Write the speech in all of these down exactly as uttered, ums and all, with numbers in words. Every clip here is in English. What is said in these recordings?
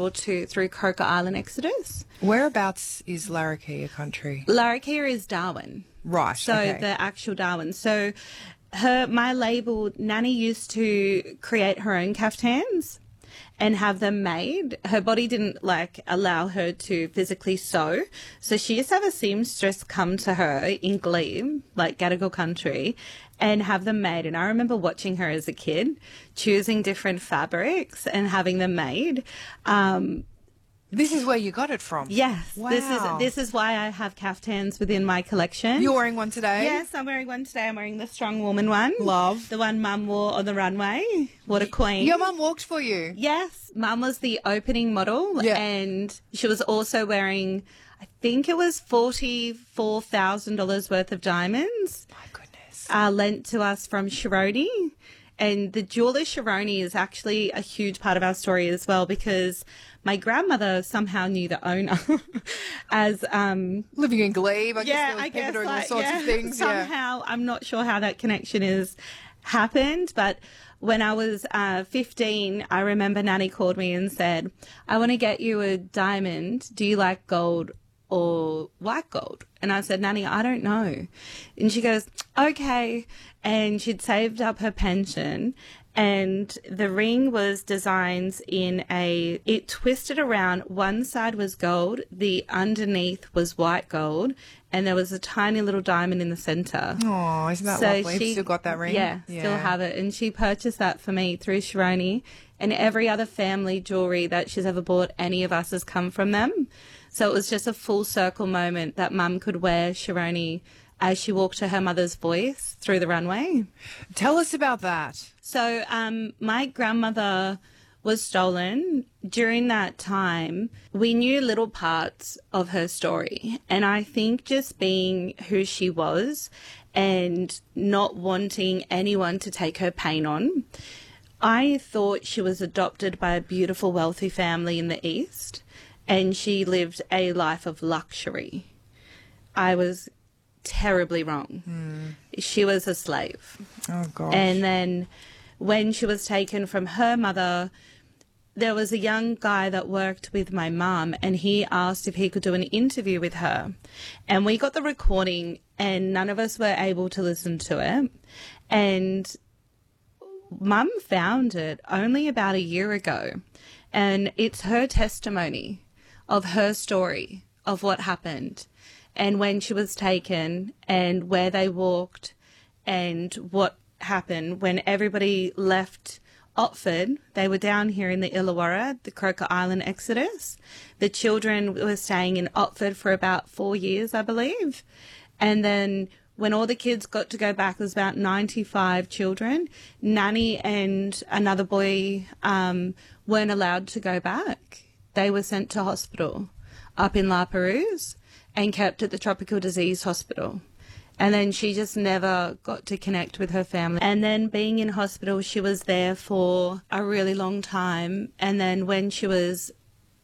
able to through Croker Island Exodus. Whereabouts is Larrakia country? Larrakia is Darwin. Right. So okay. the actual Darwin. So her my label, Nanny used to create her own caftans and have them made. Her body didn't like allow her to physically sew. So she used to have a seamstress come to her in Glebe, like Gadigal country, and have them made. And I remember watching her as a kid, choosing different fabrics and having them made. Um, This is where you got it from? yes. Wow. This is this is why I have caftans within my collection. You're wearing one today? Yes, I'm wearing one today. I'm wearing the Strong Woman one. Love. The one Mum wore on the runway. What a queen. Your mum walked for you? Yes. Mum was the opening model. Yeah. And she was also wearing, I think it was forty-four thousand dollars worth of diamonds. My goodness. Uh, lent to us from Shironi. And the jeweller Shironi is actually a huge part of our story as well, because my grandmother somehow knew the owner as um Living in Glebe, I guess yeah, there was I people guess doing like, all sorts yeah, of things. Yeah. somehow I'm not sure how that connection is happened, but when I was uh, fifteen, I remember Nanny called me and said, "I want to get you a diamond. Do you like gold or white gold?" And I said, "Nanny, I don't know." And she goes, "Okay." And she'd saved up her pension, and the ring was designed in a, it twisted around. One side was gold, the underneath was white gold, and there was a tiny little diamond in the center. Oh, isn't that So lovely? she- You've still got that ring? Yeah, still have it. And she purchased that for me through Shironi, and every other family jewellery that she's ever bought, any of us, has come from them. So it was just a full circle moment that Mum could wear Shironi as she walked to her mother's voice through the runway. Tell us about that. So um, my grandmother was stolen. During that time, we knew little parts of her story. And I think just being who she was and not wanting anyone to take her pain on, I thought she was adopted by a beautiful, wealthy family in the East, and she lived a life of luxury. I was terribly wrong. Mm. She was a slave. Oh, gosh. And then when she was taken from her mother, there was a young guy that worked with my mum, and he asked if he could do an interview with her. And we got the recording, and none of us were able to listen to it. And Mum found it only about a year ago. And it's her testimony of her story of what happened, and when she was taken, and where they walked, and what happened when everybody left Otford. They were down here in the Illawarra, the Croker Island Exodus. The children were staying in Otford for about four years, I believe. And then when all the kids got to go back, there was about ninety-five children. Nanny and another boy um, weren't allowed to go back. They were sent to hospital up in La Perouse and kept at the Tropical Disease Hospital. And then she just never got to connect with her family. And then being in hospital, she was there for a really long time. And then when she was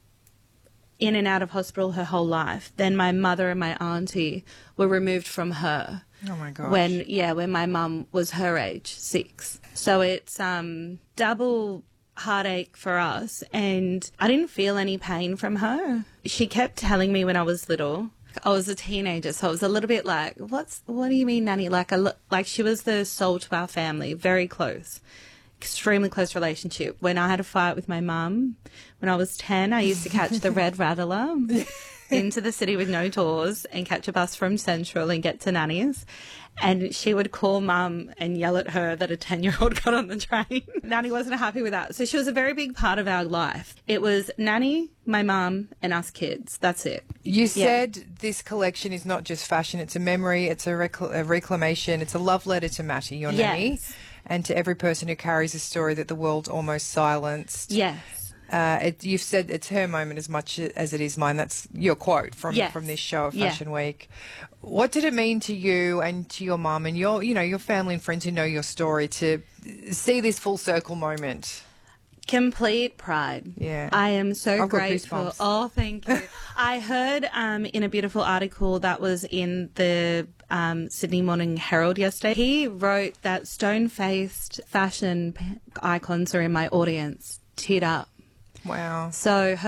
in and out of hospital her whole life, then my mother and my auntie were removed from her. Oh, my gosh. When, yeah, when my mum was her age, six. So it's um double heartache for us, and I didn't feel any pain from her. She kept telling me when I was little, I was a teenager, so I was a little bit like, what's, what do you mean, Nanny? Like, I, like she was the soul to our family, very close, extremely close relationship. When I had a fight with my mum, when I was ten, I used to catch the Red Rattler into the city with no doors and catch a bus from Central and get to Nanny's. And she would call Mum and yell at her that a ten-year-old got on the train. Nanny wasn't happy with that. So she was a very big part of our life. It was Nanny, my mum, and us kids. That's it. You Yeah. said this collection is not just fashion, it's a memory, it's a, recl- a reclamation, it's a love letter to Matty, your nanny, Yes. and to every person who carries a story that the world's almost silenced. Yes. Uh, it, you've said it's her moment as much as it is mine. That's your quote from Yes. from this show of Yeah. Fashion Week. What did it mean to you and to your mum and your, you know, your family and friends who know your story to see this full circle moment? Complete pride. Yeah. I am so I've got grateful. goosebumps. Oh, thank you. I heard um, in a beautiful article that was in the um, Sydney Morning Herald yesterday, he wrote that stone-faced fashion p- icons are in my audience. Teared up. Wow. So her